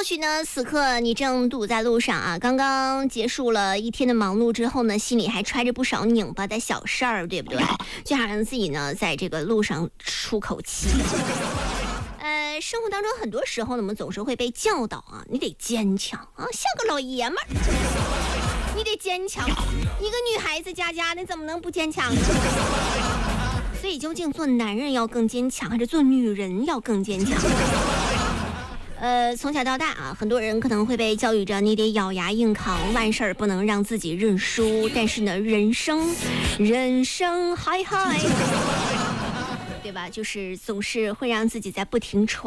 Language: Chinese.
许呢，此刻你正堵在路上啊，刚刚结束了一天的忙碌之后呢，心里还揣着不少拧巴的小事儿，对不对？就想让自己呢，在这个路上出口气。生活当中很多时候呢，我们总是会被教导啊，你得坚强啊，像个老爷们儿，你得坚强。一个女孩子家的，怎么能不坚强呢？所以究竟做男人要更坚强，还是做女人要更坚强？从小到大啊，很多人可能会被教育着你得咬牙硬扛，万事不能让自己认输。但是呢，人生嗨，对吧？就是总是会让自己在不停